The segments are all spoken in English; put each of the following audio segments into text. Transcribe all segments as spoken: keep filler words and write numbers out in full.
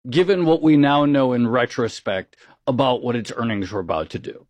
given what we now know in retrospect about what its earnings were about to do?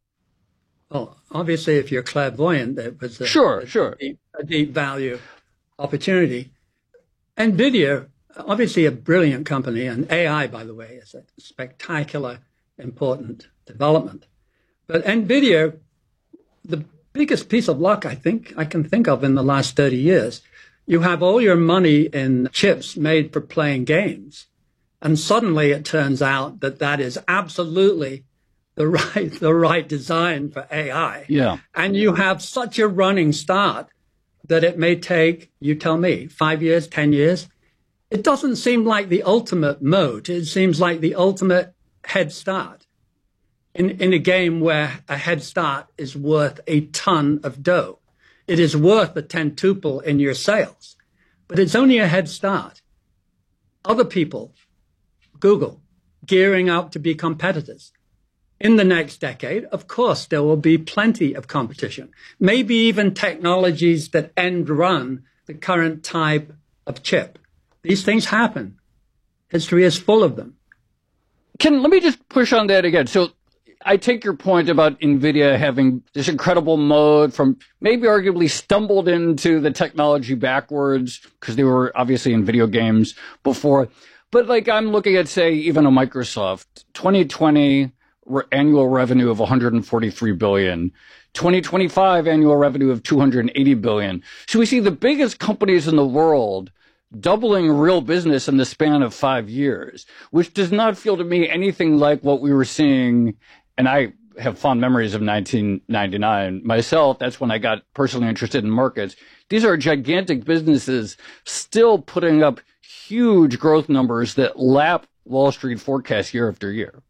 Well, obviously, if you're clairvoyant, it was a, sure, a, sure. deep, a deep value opportunity. NVIDIA, obviously a brilliant company, and A I, by the way, is a spectacular, important development. But NVIDIA, the biggest piece of luck I think I can think of in the last thirty years, you have all your money in chips made for playing games. And suddenly it turns out that that is absolutely the right, the right design for A I. Yeah. And you have such a running start that it may take, you tell me, five years, ten years. It doesn't seem like the ultimate moat. It seems like the ultimate head start in, in a game where a head start is worth a ton of dough. It is worth a tentuple in your sales, but it's only a head start. Other people, Google, gearing up to be competitors. In the next decade, of course, there will be plenty of competition, maybe even technologies that end run the current type of chip. These things happen. History is full of them. Ken, let me just push on that again. So I take your point about NVIDIA having this incredible mode from maybe arguably stumbled into the technology backwards because they were obviously in video games before. But like I'm looking at, say, even a Microsoft, twenty twenty re- annual revenue of one hundred forty-three billion dollars, twenty twenty-five annual revenue of two hundred eighty billion dollars. So we see the biggest companies in the world doubling real business in the span of five years, which does not feel to me anything like what we were seeing. And I have fond memories of nineteen ninety-nine myself. That's when I got personally interested in markets. These are gigantic businesses still putting up huge growth numbers that lap Wall Street forecasts year after year.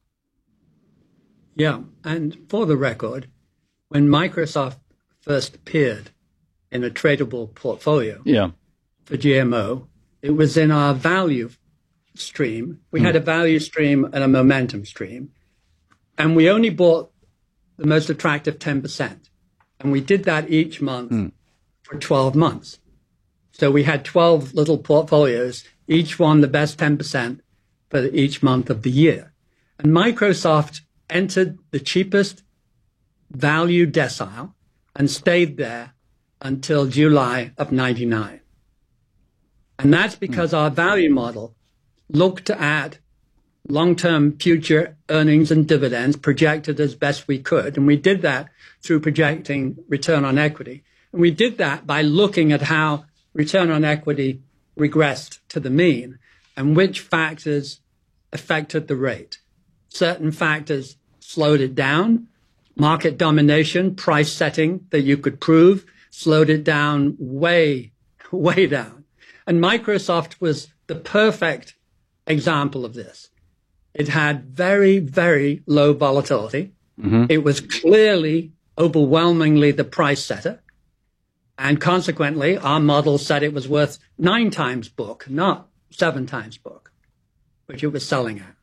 Yeah. And for the record, when Microsoft first appeared in a tradable portfolio yeah. for G M O, it was in our value stream. We mm. had a value stream and a momentum stream. And we only bought the most attractive ten percent. And we did that each month mm. for twelve months. So we had twelve little portfolios, each one the best ten percent for each month of the year. And Microsoft entered the cheapest value decile and stayed there until July of ninety-nine. And that's because mm. our value model looked at long-term future earnings and dividends projected as best we could. And we did that through projecting return on equity. And we did that by looking at how return on equity regressed to the mean and which factors affected the rate. Certain factors slowed it down. Market domination, price setting that you could prove, slowed it down way, way down. And Microsoft was the perfect example of this. It had very, very low volatility. Mm-hmm. It was clearly, overwhelmingly the price setter. And consequently, our model said it was worth nine times book, not seven times book, which it was selling at.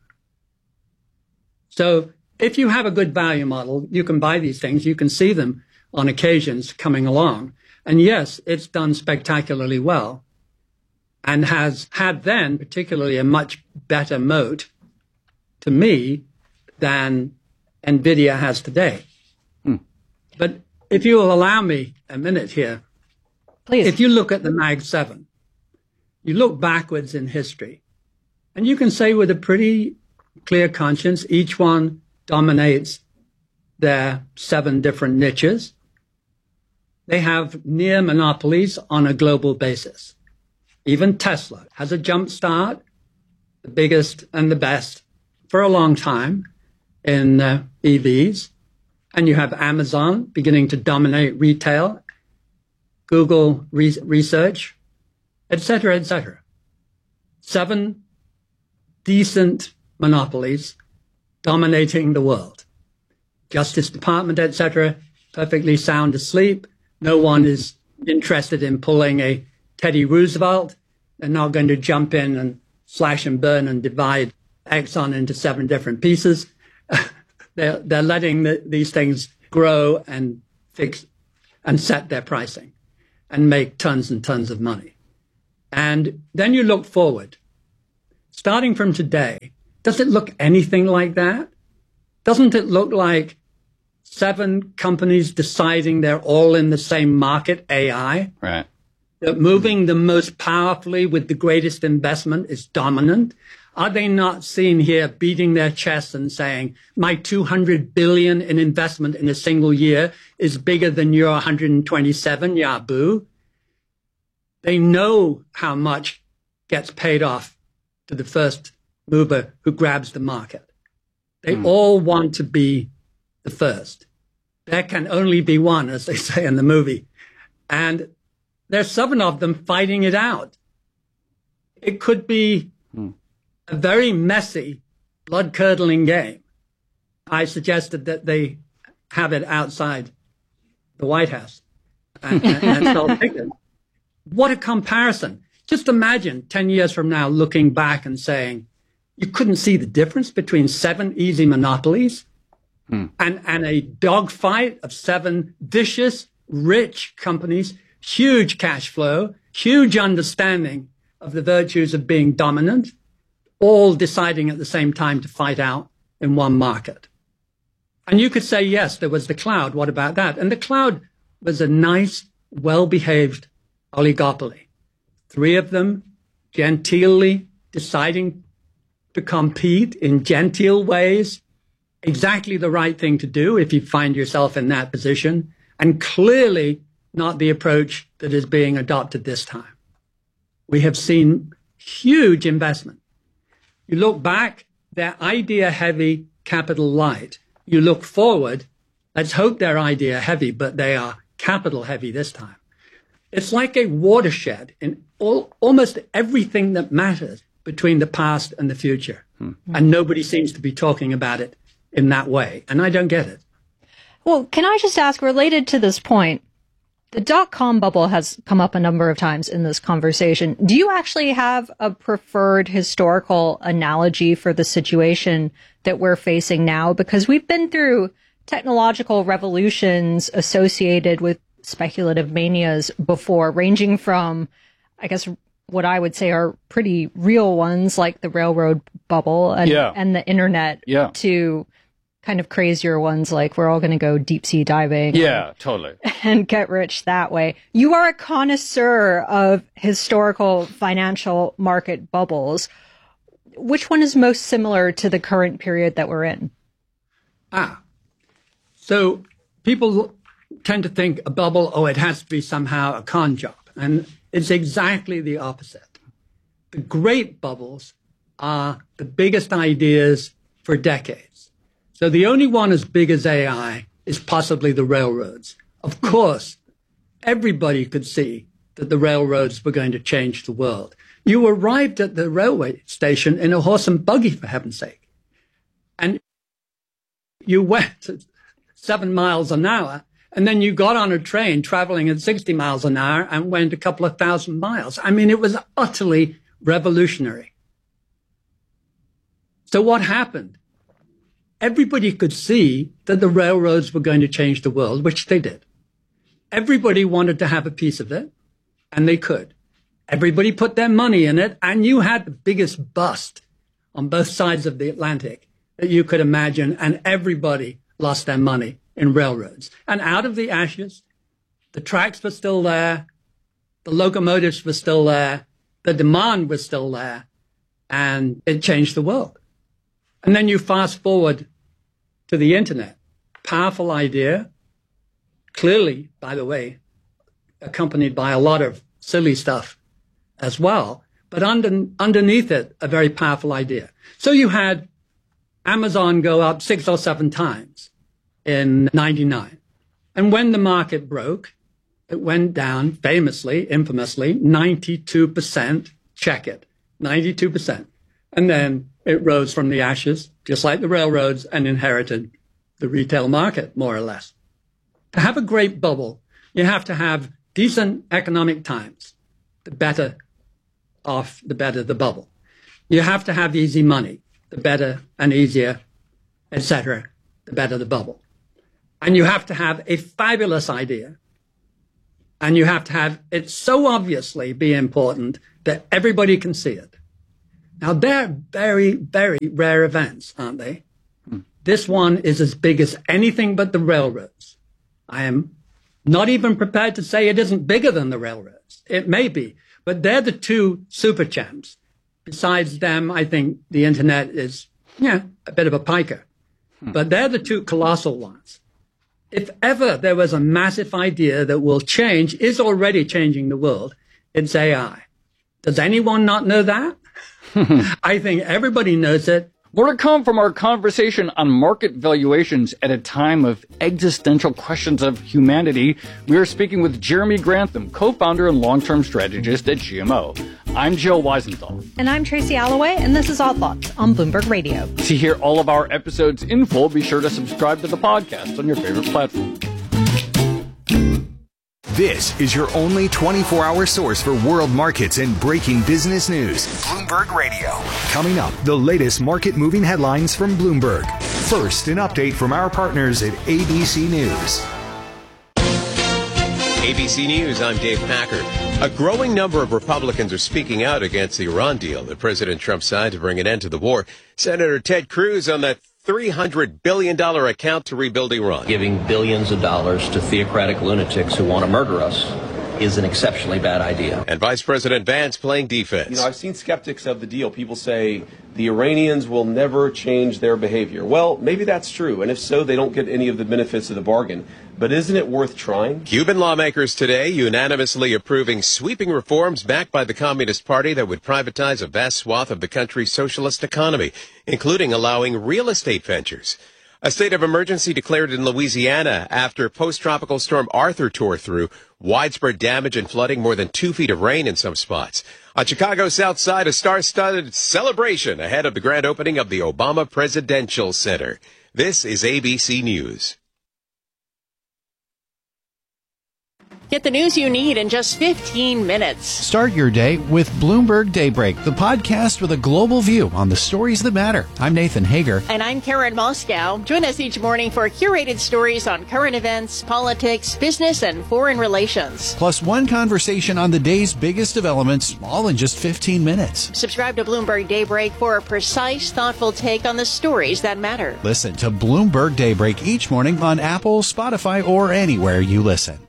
So if you have a good value model, you can buy these things. You can see them on occasions coming along. And yes, it's done spectacularly well and has had then particularly a much better moat to me than NVIDIA has today. Hmm. But if you will allow me a minute here, please. If you look at the Mag seven, you look backwards in history, and you can say with a pretty clear conscience, each one dominates their seven different niches. They have near monopolies on a global basis. Even Tesla has a jump start, the biggest and the best for a long time in uh, E Vs. And you have Amazon beginning to dominate retail, Google re- research, et cetera, et cetera. Seven decent monopolies dominating the world. Justice Department, et cetera, perfectly sound asleep. No one is interested in pulling a Teddy Roosevelt. They're not going to jump in and slash and burn and divide Exxon into seven different pieces. they're, they're letting the, these things grow and fix and set their pricing and make tons and tons of money. And then you look forward. starting from today, does it look anything like that? Doesn't it look like seven companies deciding they're all in the same market, A I? Right. That moving the most powerfully with the greatest investment is dominant? Are they not seen here beating their chests and saying, my two hundred billion in investment in a single year is bigger than your one hundred twenty-seven, yeah, boo? They know how much gets paid off to the first mover who grabs the market. They mm. all want to be the first. There can only be one, as they say in the movie. And there's seven of them fighting it out. It could be mm. a very messy, blood-curdling game. I suggested that they have it outside the White House. And, and, and so what a comparison. Just imagine ten years from now looking back and saying, you couldn't see the difference between seven easy monopolies hmm. and, and a dogfight of seven vicious, rich companies, huge cash flow, huge understanding of the virtues of being dominant, all deciding at the same time to fight out in one market. And you could say, yes, there was the cloud. What about that? And the cloud was a nice, well-behaved oligopoly. Three of them genteelly deciding to compete in genteel ways, exactly the right thing to do if you find yourself in that position, and clearly not the approach that is being adopted this time. We have seen huge investment. You look back, they're idea-heavy, capital light. You look forward, let's hope they're idea-heavy, but they are capital-heavy this time. It's like a watershed in all, almost everything that matters between the past and the future. Hmm. And nobody seems to be talking about it in that way. And I don't get it. Well, can I just ask, related to this point, the dot-com bubble has come up a number of times in this conversation. Do you actually have a preferred historical analogy for the situation that we're facing now? Because we've been through technological revolutions associated with speculative manias before, ranging from, I guess, what I would say are pretty real ones, like the railroad bubble and, yeah. and the internet, yeah. to kind of crazier ones like we're all going to go deep sea diving. Yeah, and, totally. And get rich that way. You are a connoisseur of historical financial market bubbles. Which one is most similar to the current period that we're in? Ah, so people tend to think a bubble, oh, it has to be somehow a con job. And it's exactly the opposite. The great bubbles are the biggest ideas for decades. So the only one as big as A I is possibly the railroads. Of course, everybody could see that the railroads were going to change the world. You arrived at the railway station in a horse and buggy, for heaven's sake. And you went at seven miles an hour, and then you got on a train traveling at sixty miles an hour and went a couple of thousand miles. I mean, it was utterly revolutionary. So what happened? Everybody could see that the railroads were going to change the world, which they did. Everybody wanted to have a piece of it, and they could. Everybody put their money in it, and you had the biggest bust on both sides of the Atlantic that you could imagine, and everybody lost their money in railroads. And out of the ashes, the tracks were still there, the locomotives were still there, the demand was still there, and it changed the world. And then you fast forward to the internet. Powerful idea, clearly, by the way, accompanied by a lot of silly stuff as well, but under, underneath it, a very powerful idea. So you had Amazon go up six or seven times in ninety-nine. And when the market broke, it went down famously, infamously, ninety-two percent. Check it, ninety-two percent. And then it rose from the ashes, just like the railroads, and inherited the retail market, more or less. To have a great bubble, you have to have decent economic times. The better off, the better the bubble. You have to have easy money. The better and easier, et cetera, the better the bubble. And you have to have a fabulous idea. And you have to have it so obviously be important that everybody can see it. Now, they're very, very rare events, aren't they? Hmm. This one is as big as anything but the railroads. I am not even prepared to say it isn't bigger than the railroads. It may be, but they're the two super champs. Besides them, I think the internet is, yeah, a bit of a piker. Hmm. But they're the two colossal ones. If ever there was a massive idea that will change, is already changing the world, it's A I. Does anyone not know that? I think everybody knows it. More to come from our conversation on market valuations at a time of existential questions of humanity. We are speaking with Jeremy Grantham, co-founder and long-term strategist at G M O. I'm Joe Weisenthal. And I'm Tracy Alloway, and this is Odd Thoughts on Bloomberg Radio. To hear all of our episodes in full, be sure to subscribe to the podcast on your favorite platform. This is your only twenty-four hour source for world markets and breaking business news. Bloomberg Radio. Coming up, the latest market moving headlines from Bloomberg. First, an update from our partners at A B C News. A B C News, I'm Dave Packard. A growing number of Republicans are speaking out against the Iran deal that President Trump signed to bring an end to the war. Senator Ted Cruz on that three hundred billion dollars account to rebuild Iran. Giving billions of dollars to theocratic lunatics who want to murder us is an exceptionally bad idea. And Vice President Vance playing defense. You know, I've seen skeptics of the deal. People say the Iranians will never change their behavior. Well, maybe that's true. And if so, they don't get any of the benefits of the bargain. But isn't it worth trying? Cuban lawmakers today unanimously approving sweeping reforms backed by the Communist Party that would privatize a vast swath of the country's socialist economy, including allowing real estate ventures. A state of emergency declared in Louisiana after post-tropical storm Arthur tore through. Widespread damage and flooding, more than two feet of rain in some spots. On Chicago's south side, a star-studded celebration ahead of the grand opening of the Obama Presidential Center. This is A B C News. Get the news you need in just fifteen minutes. Start your day with Bloomberg Daybreak, the podcast with a global view on the stories that matter. I'm Nathan Hager. And I'm Karen Moscow. Join us each morning for curated stories on current events, politics, business, and foreign relations. Plus one conversation on the day's biggest developments, all in just fifteen minutes. Subscribe to Bloomberg Daybreak for a precise, thoughtful take on the stories that matter. Listen to Bloomberg Daybreak each morning on Apple, Spotify, or anywhere you listen.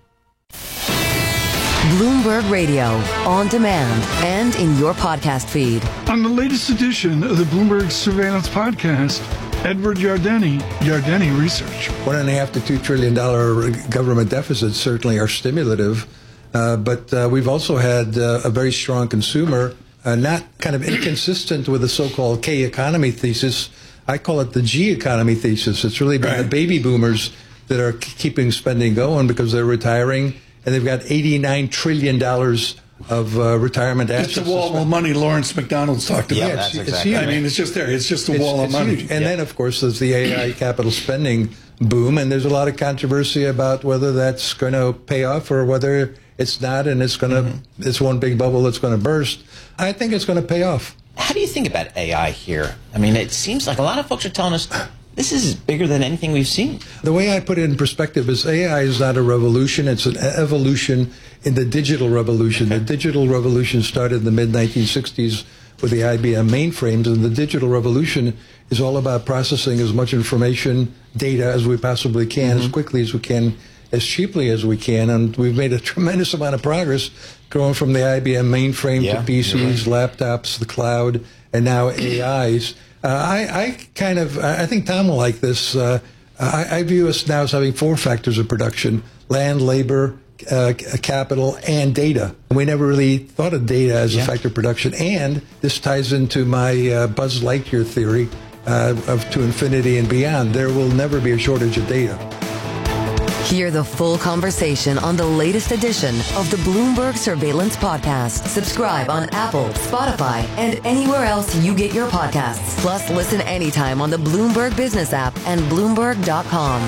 Bloomberg Radio, on demand and in your podcast feed. On the latest edition of the Bloomberg Surveillance Podcast, Edward Yardeni, Yardeni Research. One and a half to two trillion dollar government deficits certainly are stimulative, uh, but uh, we've also had uh, a very strong consumer, uh, not kind of inconsistent with the so-called K economy thesis. I call it the G economy thesis. It's really been right. the baby boomers that are keeping spending going because they're retiring. And they've got eighty-nine trillion dollars of uh, retirement assets. It's a wall of money Lawrence McDonald's talked about. Yeah, it's, that's exactly it's I mean, it's just there. It's just a it's, wall it's of money. Huge. And yeah. then, of course, there's the A I capital spending boom. And there's a lot of controversy about whether that's going to pay off or whether it's not. And it's going to, mm-hmm. it's one big bubble that's going to burst. I think it's going to pay off. How do you think about A I here? I mean, it seems like a lot of folks are telling us this is bigger than anything we've seen. The way I put it in perspective is A I is not a revolution. It's an evolution in the digital revolution. Okay. The digital revolution started in the mid nineteen sixties with the I B M mainframes, and the digital revolution is all about processing as much information, data as we possibly can, mm-hmm. as quickly as we can, as cheaply as we can. And we've made a tremendous amount of progress going from the I B M mainframe yeah, to P Cs, right. laptops, the cloud, and now A Is. Uh, I, I kind of, I think Tom will like this. Uh, I, I view us now as having four factors of production: land, labor, uh, capital, and data. And we never really thought of data as yeah. a factor of production. And this ties into my uh, Buzz Lightyear theory uh, of to infinity and beyond. There will never be a shortage of data. Hear the full conversation on the latest edition of the Bloomberg Surveillance Podcast. Subscribe on Apple, Spotify, and anywhere else you get your podcasts. Plus, listen anytime on the Bloomberg Business app and Bloomberg dot com.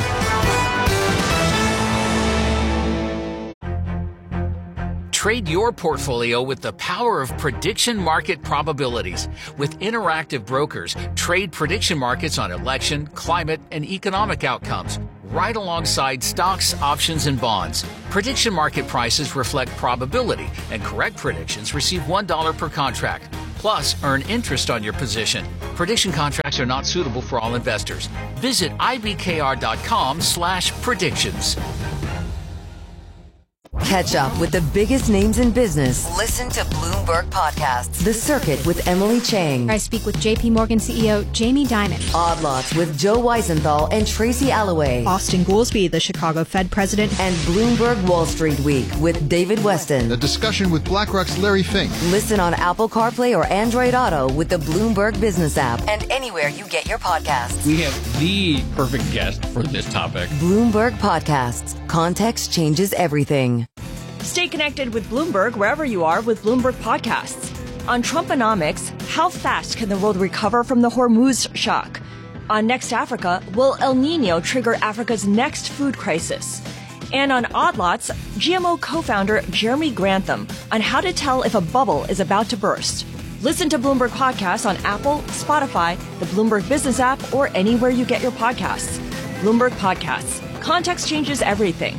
Trade your portfolio with the power of prediction market probabilities. With Interactive Brokers, trade prediction markets on election, climate, and economic outcomes, right alongside stocks, options, and bonds. Prediction market prices reflect probability, and correct predictions receive one dollar per contract. Plus, earn interest on your position. Prediction contracts are not suitable for all investors. Visit ibkr.com slash predictions. Catch up with the biggest names in business. Listen to Bloomberg Podcasts, The Circuit with Emily Chang. I speak with J P Morgan C E O Jamie Dimon. Odd Lots with Joe Weisenthal and Tracy Alloway. Austin Goolsbee, the Chicago Fed president. And Bloomberg Wall Street Week with David Weston. A discussion with BlackRock's Larry Fink. Listen on Apple CarPlay or Android Auto with the Bloomberg Business app and anywhere you get your podcasts. We have the perfect guest for this topic. Bloomberg Podcasts. Context changes everything. Stay connected with Bloomberg wherever you are with Bloomberg Podcasts. On Trumponomics, how fast can the world recover from the Hormuz shock? On Next Africa, will El Nino trigger Africa's next food crisis? And on Odd Lots, G M O co-founder Jeremy Grantham on how to tell if a bubble is about to burst. Listen to Bloomberg Podcasts on Apple, Spotify, the Bloomberg Business app, or anywhere you get your podcasts. Bloomberg Podcasts. Context changes everything.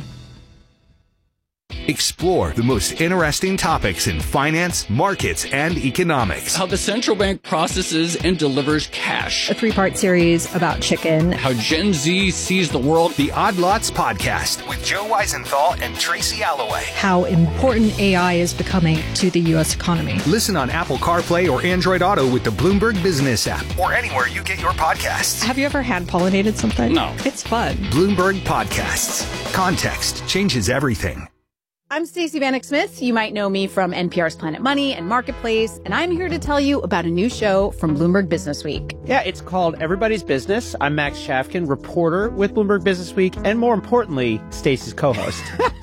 Explore the most interesting topics in finance, markets, and economics. How the central bank processes and delivers cash. A three-part series about chicken. How Gen Z sees the world. The Odd Lots Podcast with Joe Weisenthal and Tracy Alloway. How important A I is becoming to the U S economy. Listen on Apple CarPlay or Android Auto with the Bloomberg Business app or anywhere you get your podcasts. Have you ever hand-pollinated something? No. It's fun. Bloomberg Podcasts. Context changes everything. I'm Stacey Vanek Smith. You might know me from N P R's Planet Money and Marketplace, and I'm here to tell you about a new show from Bloomberg Business Week. Yeah, it's called Everybody's Business. I'm Max Chafkin, reporter with Bloomberg Business Week, and more importantly, Stacey's co-host.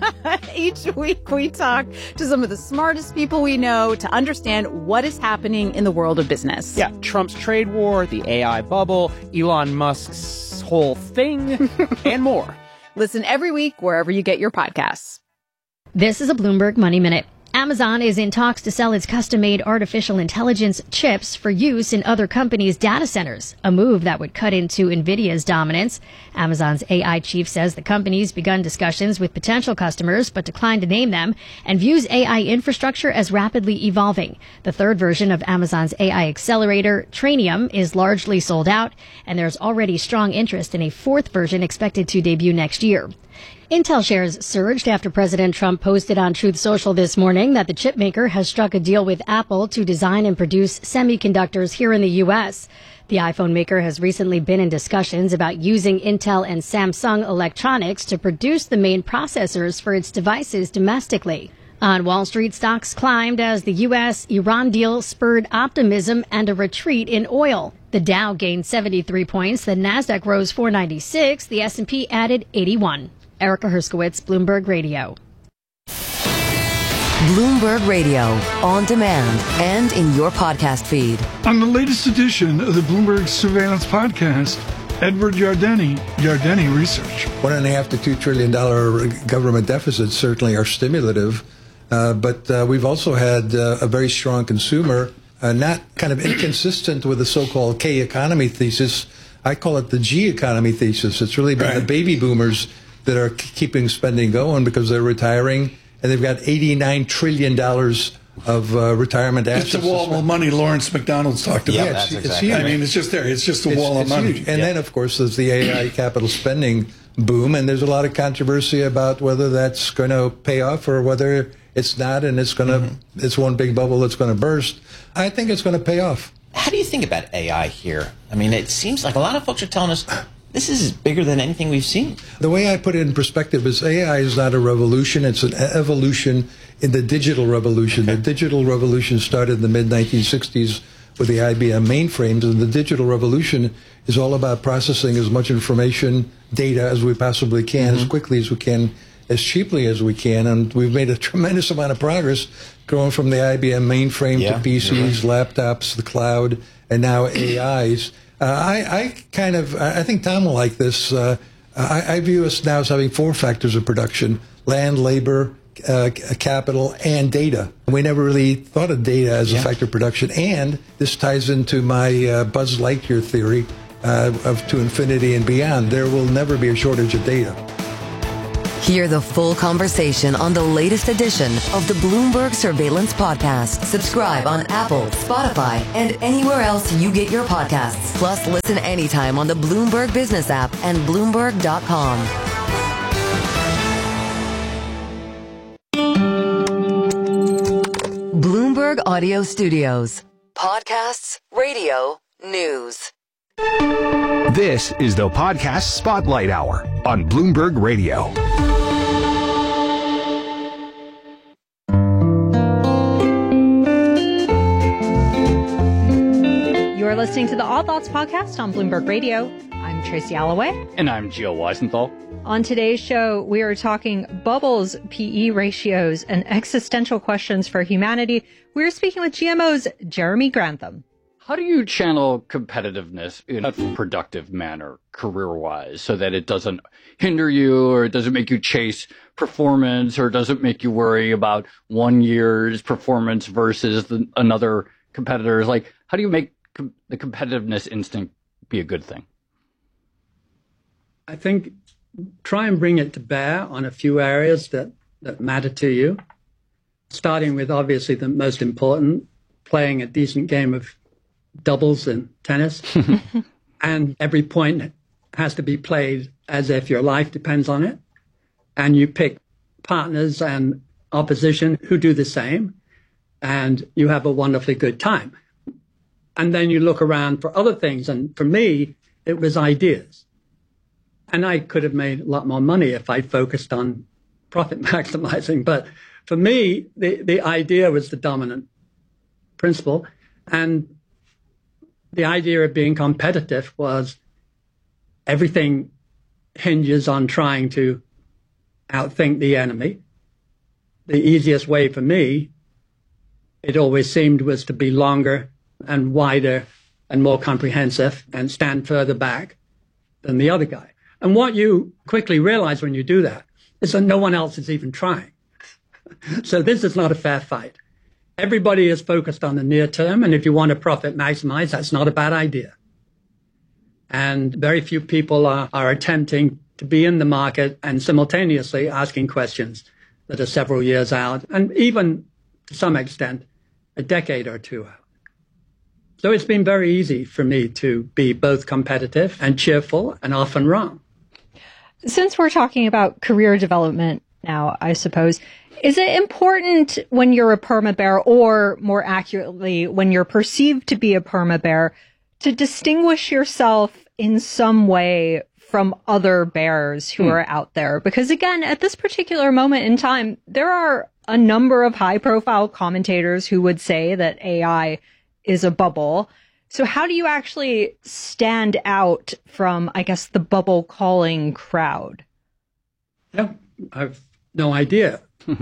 Each week we talk to some of the smartest people we know to understand what is happening in the world of business. Yeah, Trump's trade war, the A I bubble, Elon Musk's whole thing, and more. Listen every week wherever you get your podcasts. This is a Bloomberg Money Minute. Amazon is in talks to sell its custom-made artificial intelligence chips for use in other companies' data centers, a move that would cut into NVIDIA's dominance. Amazon's A I chief says the company's begun discussions with potential customers but declined to name them and views A I infrastructure as rapidly evolving. The third version of Amazon's A I accelerator, Trainium, is largely sold out, and there's already strong interest in a fourth version expected to debut next year. Intel shares surged after President Trump posted on Truth Social this morning that the chipmaker has struck a deal with Apple to design and produce semiconductors here in the U S. The iPhone maker has recently been in discussions about using Intel and Samsung electronics to produce the main processors for its devices domestically. On Wall Street, stocks climbed as the U S-Iran deal spurred optimism and a retreat in oil. The Dow gained seventy-three points, the Nasdaq rose four ninety-six, the S and P added eighty-one. Erica Herskowitz, Bloomberg Radio. Bloomberg Radio, on demand and in your podcast feed. On the latest edition of the Bloomberg Surveillance Podcast, Edward Yardeni, Yardeni Research. One and a half to two trillion dollar government deficits certainly are stimulative, uh, but uh, we've also had uh, a very strong consumer, uh, not kind of inconsistent with the so-called K economy thesis. I call it the G economy thesis. It's really been right. The baby boomers that are keeping spending going because they're retiring, and they've got eighty-nine trillion dollars of uh, retirement assets. It's a wall of money Lawrence McDonald's talked about. Yeah, it's, it's huge. I mean, it's just there. It's just a it's, wall it's of money. Huge. And yeah. then, of course, there's the A I capital spending boom, and there's a lot of controversy about whether that's going to pay off or whether it's not, and it's going to mm-hmm. it's one big bubble that's going to burst. I think it's going to pay off. How do you think about A I here? I mean, it seems like a lot of folks are telling us this is bigger than anything we've seen. The way I put it in perspective is A I is not a revolution. It's an evolution in the digital revolution. Okay. The digital revolution started in the mid nineteen sixties with the I B M mainframes, and the digital revolution is all about processing as much information, data, as we possibly can, mm-hmm. as quickly as we can, as cheaply as we can. And we've made a tremendous amount of progress going from the I B M mainframe yeah, to P Cs, right. laptops, the cloud, and now A Is. Uh, I, I kind of, I think Tom will like this. Uh, I, I view us now as having four factors of production: land, labor, uh, capital, and data. We never really thought of data as yeah. a factor of production. And this ties into my uh, Buzz Lightyear theory uh, of to infinity and beyond. There will never be a shortage of data. Hear the full conversation on the latest edition of the Bloomberg Surveillance Podcast. Subscribe on Apple, Spotify, and anywhere else you get your podcasts. Plus, listen anytime on the Bloomberg Business app and Bloomberg dot com. Bloomberg Audio Studios. Podcasts, radio, news. This is the Podcast Spotlight Hour on Bloomberg Radio. You're listening to the All Thoughts Podcast on Bloomberg Radio. I'm Tracy Alloway. And I'm Gio Weisenthal. On today's show, we are talking bubbles, P E ratios, and existential questions for humanity. We're speaking with G M O's Jeremy Grantham. How do you channel competitiveness in a productive manner, career-wise, so that it doesn't hinder you or it doesn't make you chase performance or doesn't make you worry about one year's performance versus the, another competitor's? Like, how do you make com- the competitiveness instinct be a good thing? I think try and bring it to bear on a few areas that, that matter to you, starting with obviously the most important, playing a decent game of doubles in tennis. And every point has to be played as if your life depends on it. And you pick partners and opposition who do the same, and you have a wonderfully good time. And then you look around for other things. And for me, it was ideas. And I could have made a lot more money if I focused on profit maximizing. But for me, the, the idea was the dominant principle. And the idea of being competitive was everything hinges on trying to outthink the enemy. The easiest way for me, it always seemed, was to be longer and wider and more comprehensive and stand further back than the other guy. And what you quickly realize when you do that is that no one else is even trying. So this is not a fair fight. Everybody is focused on the near term, and if you want to profit maximize, that's not a bad idea. And very few people are, are attempting to be in the market and simultaneously asking questions that are several years out, and even to some extent, a decade or two out. So it's been very easy for me to be both competitive and cheerful and often wrong. Since we're talking about career development now, I suppose, is it important when you're a perma bear, or more accurately, when you're perceived to be a perma bear, to distinguish yourself in some way from other bears who hmm. are out there? Because again, at this particular moment in time, there are a number of high profile commentators who would say that A I is a bubble. So how do you actually stand out from, I guess, the bubble calling crowd? Yeah, I've no idea.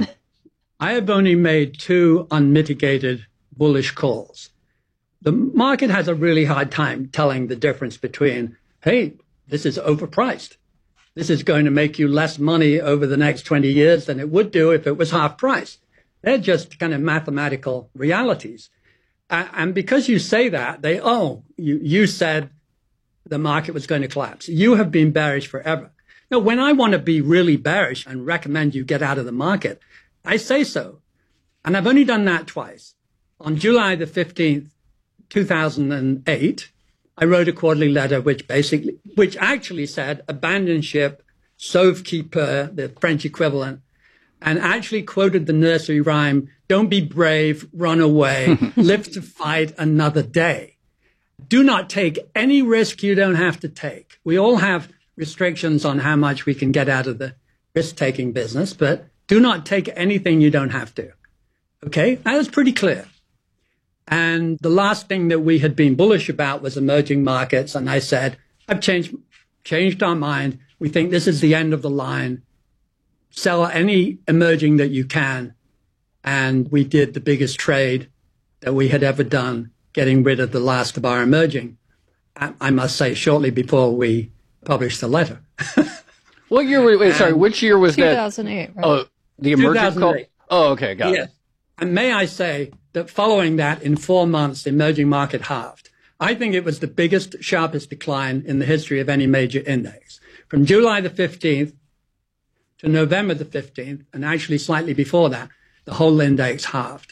I have only made two unmitigated bullish calls. The market has a really hard time telling the difference between, hey, this is overpriced. This is going to make you less money over the next twenty years than it would do if it was half price. They're just kind of mathematical realities. Uh, and because you say that, they, oh, you, you said the market was going to collapse. You have been bearish forever. Now, when I want to be really bearish and recommend you get out of the market, I say so. And I've only done that twice. On July the fifteenth, two thousand eight, I wrote a quarterly letter which basically, which actually said, abandon ship, sauve qui peut, the French equivalent, and actually quoted the nursery rhyme, don't be brave, run away, live to fight another day. Do not take any risk you don't have to take. We all have restrictions on how much we can get out of the risk-taking business, but do not take anything you don't have to. Okay, that was pretty clear. And the last thing that we had been bullish about was emerging markets, and I said, I've changed, changed our mind. We think this is the end of the line. Sell any emerging that you can. And we did the biggest trade that we had ever done, getting rid of the last of our emerging, I, I must say, shortly before we published the letter. What year? Wait, wait sorry, which year was two that? two thousand eight, right? Oh, the emerging call? Oh, okay, got yes. it. And may I say that following that, in four months, the emerging market halved. I think it was the biggest, sharpest decline in the history of any major index. From July the fifteenth to November the fifteenth, and actually slightly before that, the whole index halved.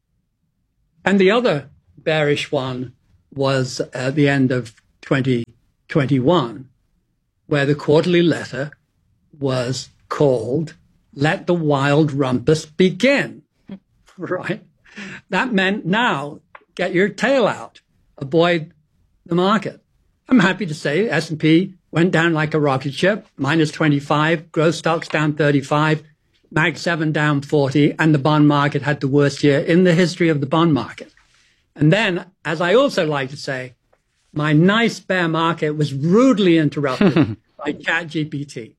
And the other bearish one was at the end of twenty twenty-one, where the quarterly letter was called, "Let the Wild Rumpus Begin," right? That meant now, get your tail out, avoid the market. I'm happy to say S and P went down like a rocket ship, minus twenty-five, growth stocks down thirty-five, Mag seven down forty, and the bond market had the worst year in the history of the bond market. And then, as I also like to say, my nice bear market was rudely interrupted by ChatGPT.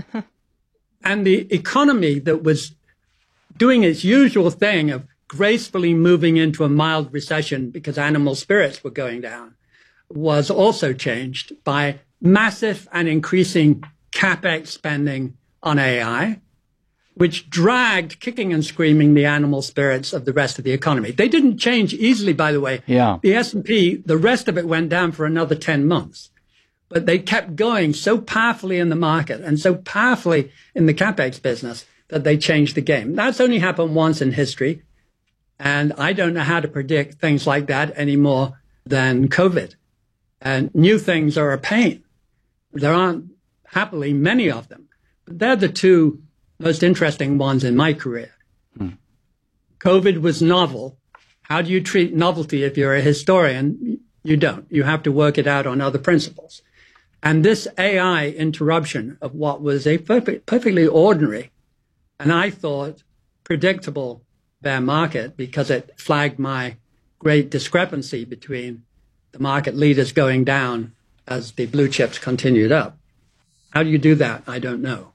And the economy that was doing its usual thing of gracefully moving into a mild recession because animal spirits were going down was also changed by massive and increasing CapEx spending on A I, which dragged, kicking and screaming, the animal spirits of the rest of the economy. They didn't change easily, by the way. Yeah. The S and P, the rest of it went down for another ten months. But they kept going so powerfully in the market and so powerfully in the CapEx business that they changed the game. That's only happened once in history. And I don't know how to predict things like that any more than COVID. And new things are a pain. There aren't, happily, many of them. But they're the two most interesting ones in my career. Hmm. COVID was novel. How do you treat novelty if you're a historian? You don't. You have to work it out on other principles. And this A I interruption of what was a perfect, perfectly ordinary, and I thought predictable bear market, because it flagged my great discrepancy between the market leaders going down as the blue chips continued up. How do you do that? I don't know.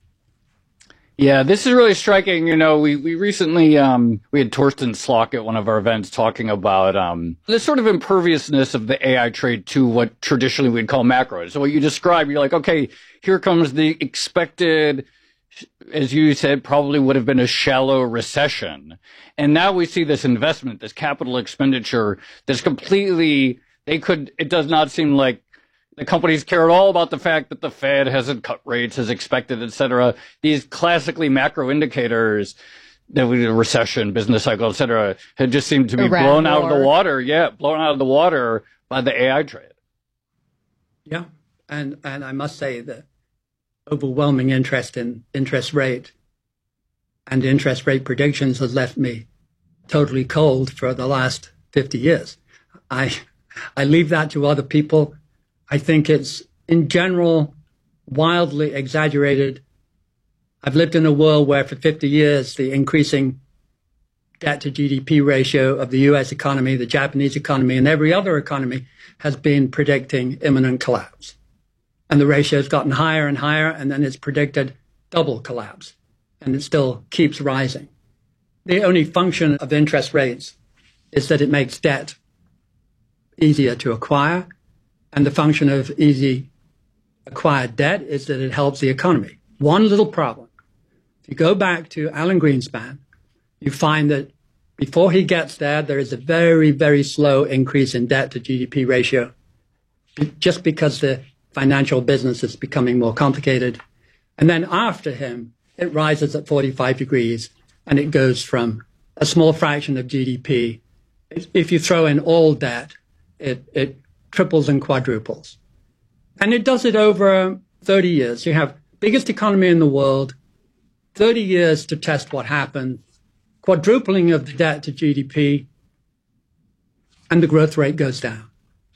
Yeah, this is really striking. You know, we, we recently, um, we had Torsten Slok at one of our events talking about, um, the sort of imperviousness of the A I trade to what traditionally we'd call macro. So what you describe, you're like, okay, here comes the expected, as you said, probably would have been a shallow recession. And now we see this investment, this capital expenditure that's completely, they could, it does not seem like the companies care at all about the fact that the Fed hasn't cut rates as expected, et cetera. These classically macro indicators, that we, recession, business cycle, et cetera, had just seemed to be Iran blown out war. of the water. Yeah, blown out of the water by the A I trade. Yeah, and and I must say the overwhelming interest in interest rate and interest rate predictions has left me totally cold for the last fifty years. I I leave that to other people. I think it's, in general, wildly exaggerated. I've lived in a world where for fifty years, the increasing debt to G D P ratio of the U S economy, the Japanese economy, and every other economy has been predicting imminent collapse. And the ratio has gotten higher and higher, and then it's predicted double collapse. And it still keeps rising. The only function of interest rates is that it makes debt easier to acquire. And the function of easy acquired debt is that it helps the economy. One little problem. If you go back to Alan Greenspan, you find that before he gets there, there is a very, very slow increase in debt to G D P ratio, just because the financial business is becoming more complicated. And then after him, it rises at forty-five degrees, and it goes from a small fraction of G D P. If you throw in all debt, it, it triples and quadruples. And it does it over thirty years. You have biggest economy in the world, thirty years to test what happened, quadrupling of the debt to G D P, and the growth rate goes down.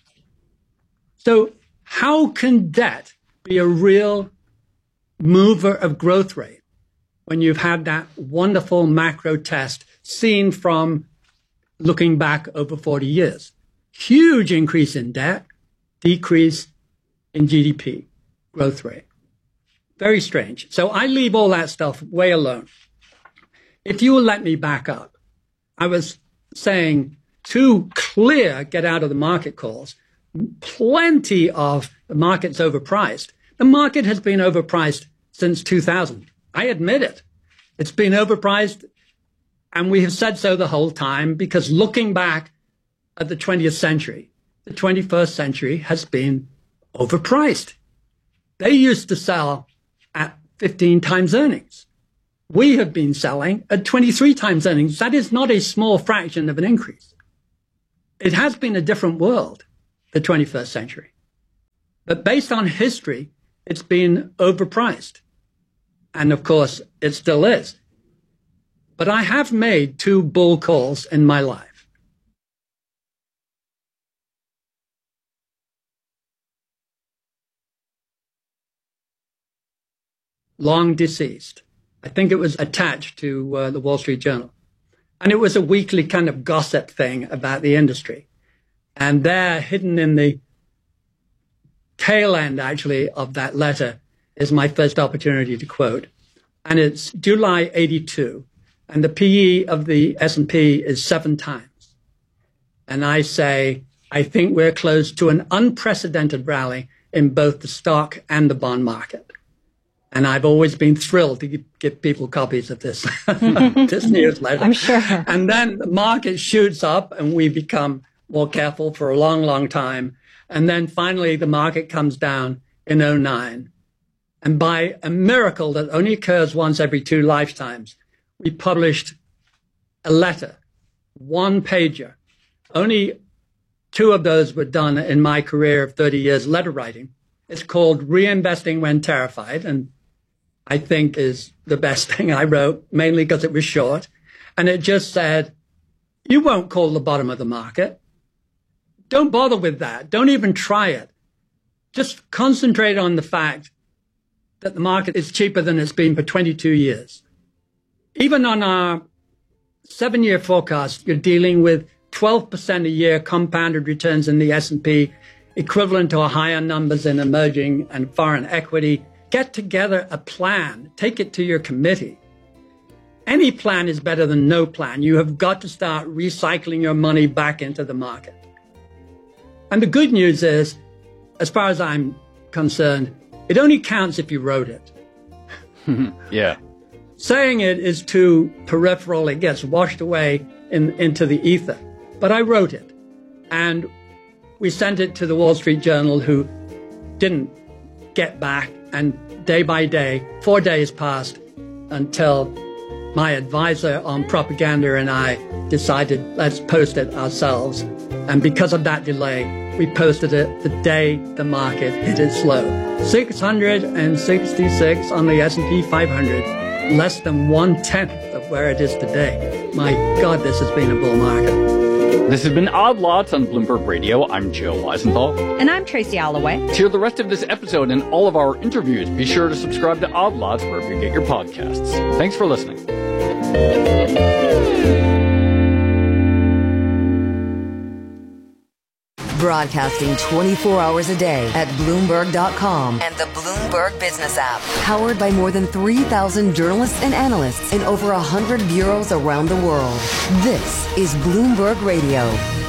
So how can debt be a real mover of growth rate when you've had that wonderful macro test seen from looking back over forty years? Huge increase in debt, decrease in G D P growth rate. Very strange. So I leave all that stuff way alone. If you will let me back up, I was saying two clear get out of the market calls, plenty of the market's overpriced. The market has been overpriced since two thousand. I admit it. It's been overpriced, and we have said so the whole time, because looking back at the twentieth century, the twenty-first century has been overpriced. They used to sell at fifteen times earnings. We have been selling at twenty-three times earnings. That is not a small fraction of an increase. It has been a different world, the twenty-first century. But based on history, it's been overpriced. And of course, it still is. But I have made two bull calls in my life. Long deceased. I think it was attached to uh, the Wall Street Journal. And it was a weekly kind of gossip thing about the industry. And there, hidden in the tail end, actually, of that letter is my first opportunity to quote. And it's July eighty-two. And the P E of the S and P is seven times. And I say, I think we're close to an unprecedented rally in both the stock and the bond market. And I've always been thrilled to give people copies of this, this newsletter. I'm sure. And then the market shoots up and we become more careful for a long, long time. And then finally the market comes down in oh nine. And by a miracle that only occurs once every two lifetimes, we published a letter, one pager. Only two of those were done in my career of thirty years letter writing. It's called Reinvesting When Terrified, and I think is the best thing I wrote, mainly because it was short. And it just said, you won't call the bottom of the market. Don't bother with that. Don't even try it. Just concentrate on the fact that the market is cheaper than it's been for twenty-two years. Even on our seven-year forecast, you're dealing with twelve percent a year compounded returns in the S and P, equivalent to higher numbers in emerging and foreign equity. Get together a plan. Take it to your committee. Any plan is better than no plan. You have got to start recycling your money back into the market. And the good news is, as far as I'm concerned, it only counts if you wrote it. Yeah. Saying it is too peripheral. It gets washed away in, into the ether. But I wrote it. And we sent it to the Wall Street Journal, who didn't get back. And day by day, four days passed until my advisor on propaganda and I decided, let's post it ourselves. And because of that delay, we posted it the day the market hit its low. six hundred sixty-six on the S and P five hundred, less than one-tenth of where it is today. My God, this has been a bull market. This has been Odd Lots on Bloomberg Radio. I'm Joe Weisenthal. And I'm Tracy Alloway. To hear the rest of this episode and all of our interviews, be sure to subscribe to Odd Lots wherever you get your podcasts. Thanks for listening. Broadcasting twenty-four hours a day at Bloomberg dot com and the Bloomberg Business app. Powered by more than three thousand journalists and analysts in over one hundred bureaus around the world. This is Bloomberg Radio.